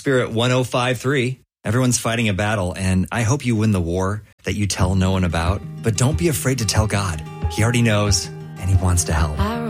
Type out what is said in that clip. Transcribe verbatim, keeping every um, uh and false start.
Spirit one oh five three. Everyone's fighting a battle, and I hope you win the war that you tell no one about. But don't be afraid to tell God. He already knows, and he wants to help.